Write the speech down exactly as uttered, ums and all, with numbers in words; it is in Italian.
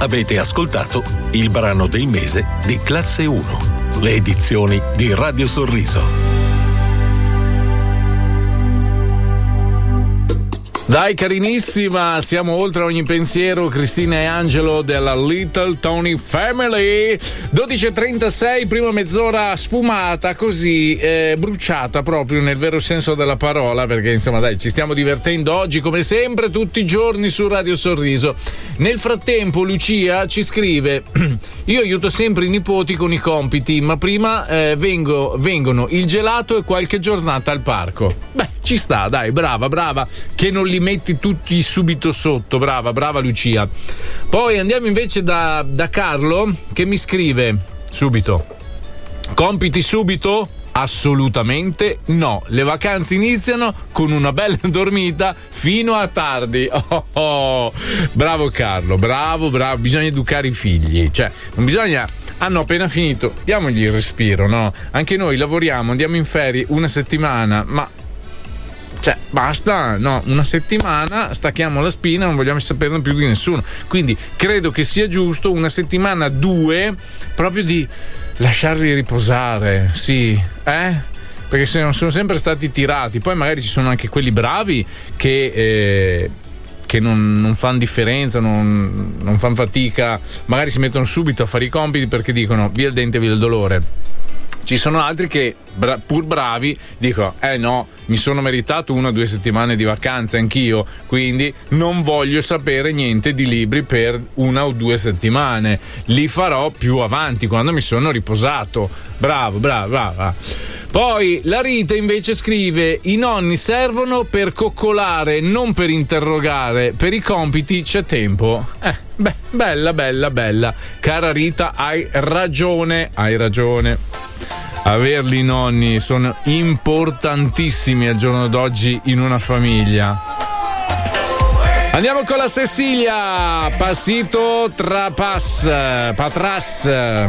Avete ascoltato il brano del mese di Classe uno, le edizioni di Radio Sorriso. Dai carinissima, siamo oltre ogni pensiero, Cristina e Angelo della Little Tony Family. dodici e trentasei, prima mezz'ora sfumata, così eh, bruciata proprio nel vero senso della parola, perché insomma dai, ci stiamo divertendo oggi come sempre tutti i giorni su Radio Sorriso. Nel frattempo Lucia ci scrive: io aiuto sempre i nipoti con i compiti, ma prima eh, vengo, vengono il gelato e qualche giornata al parco. Beh, ci sta, dai, brava, brava, che non li metti tutti subito sotto, brava, brava Lucia. Poi andiamo invece da, da Carlo, che mi scrive subito: compiti subito? Assolutamente no, le vacanze iniziano con una bella dormita fino a tardi. Oh, oh. Bravo Carlo, bravo, bravo, bisogna educare i figli, cioè non bisogna, hanno appena finito, diamogli il respiro, no? Anche noi lavoriamo, andiamo in ferie una settimana, ma cioè basta, no, una settimana stacchiamo la spina, non vogliamo saperne più di nessuno, quindi credo che sia giusto una settimana, due, proprio di lasciarli riposare, sì, eh? Perché se non sono sempre stati tirati, poi magari ci sono anche quelli bravi che eh, che non, non fanno differenza, non, non fanno fatica, magari si mettono subito a fare i compiti perché dicono via il dente, via il dolore. Ci sono altri che, bra- pur bravi, dicono eh no, mi sono meritato una o due settimane di vacanze anch'io, quindi non voglio sapere niente di libri per una o due settimane, li farò più avanti quando mi sono riposato. Bravo, bravo, bravo. Poi la Rita invece scrive: i nonni servono per coccolare, non per interrogare, per i compiti c'è tempo. Eh, beh, bella, bella, bella. Cara Rita, hai ragione, hai ragione. Averli i nonni sono importantissimi al giorno d'oggi in una famiglia. Andiamo con la Cecilia, Pasito Trapas, Patras.